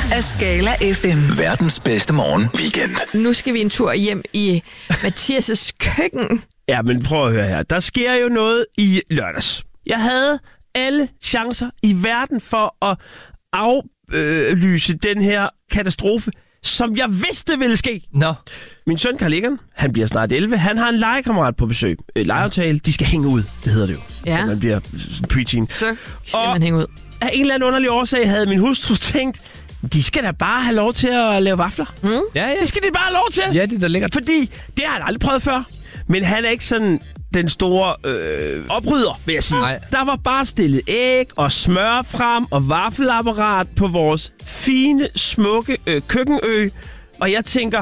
af Skala FM. Verdens bedste morgen-weekend. Nu skal vi en tur hjem i Mathias' køkken. Ja, men prøv at høre her. Der sker jo noget i lørdags. Jeg havde alle chancer i verden for at aflyse den her katastrofe, som jeg vidste ville ske. Nå. Min søn Carl Egon, han bliver snart 11. Han har en legekammerat på besøg. Legeaftale, de skal hænge ud. Det hedder det jo. Ja. Når man bliver preteen. Så skal man hænge ud. Af en eller anden underlig årsag havde min hustru tænkt, de skal da bare have lov til at lave vafler. Ja. Det skal de bare have lov til. Ja, det er da lækkert. Fordi det har han aldrig prøvet før. Men han er ikke sådan den store oprydder, vil jeg sige. Nej. Der var bare stillet æg og smør frem og vaffelapparat på vores fine, smukke køkkenø. Og jeg tænker,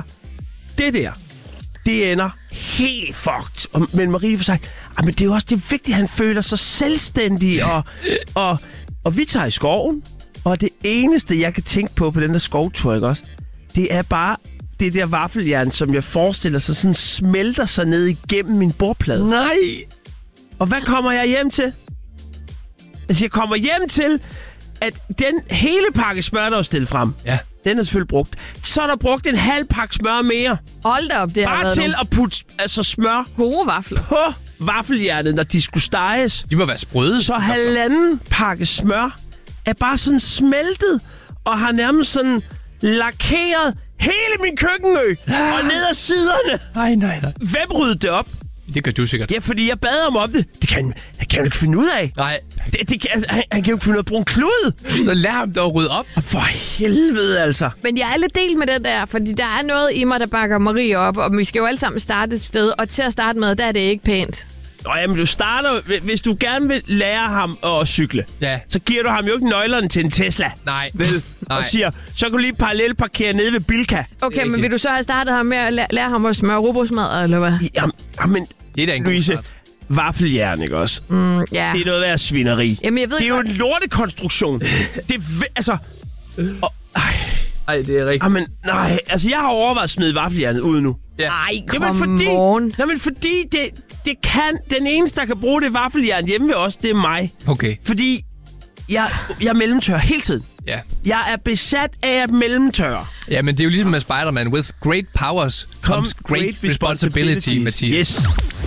det ender helt fucked. Men Marie får sagt, men det er jo også det vigtigt, at han føler sig selvstændig. Og vi tager i skoven. Og det eneste, jeg kan tænke på den der skovtur, ikke også? Det er bare det der vaffeljern, som jeg forestiller sig, sådan smelter sig ned igennem min bordplade. Nej. Og hvad kommer jeg hjem til? Altså, jeg kommer hjem til, at den hele pakke smør, der er stillet frem, den er selvfølgelig brugt. Så er der brugt en halv pakke smør mere. Hold da op, det har bare været til at putte smør gode vafler på vaffeljernet, når de skulle steges. De må være sprøde. Så halvanden pakke smør er bare sådan smeltet, og har nærmest sådan lakeret hele min køkkenø og ned ad siderne. Nej. Hvem ryddede det op? Det gør du sikkert. Ja, fordi jeg bad ham om det. Det kan han jo ikke finde ud af. Nej. Han kan jo ikke finde ud af at bruge en klud. Så lad ham dog rydde op. For helvede, altså. Men jeg er lidt delt med den der, fordi der er noget i mig, der bakker Marie op, og vi skal jo alle sammen starte et sted, og til at starte med, der er det ikke pænt. Nå, jamen, du starter... Hvis du gerne vil lære ham at cykle, så giver du ham jo ikke nøglerne til en Tesla. Nej. Vel? Og siger, så kan du lige parallelparkere nede ved Bilka. Okay, men vil du så have startet ham med at lære ham at smøre rugbrødsmad, eller hvad? Jamen, det er da en Louise, vaffeljern, ikke også? Ja. Det er noget af svineri. Jamen, jeg ved det er jo en lortekonstruktion. Altså... Ej, det er rigtigt. Jamen, nej. Altså, jeg har overvejet at smide vaffeljernet ud nu. Ej, fordi det kan... Den eneste, der kan bruge det vaffeljern hjemme ved os, det er mig. Okay. Fordi jeg mellemtør hele tiden. Ja. Jeg er besat af at mellemtørre. Ja, men det er jo ligesom med Spider-Man. With great powers comes great responsibility, Mathias. Yes.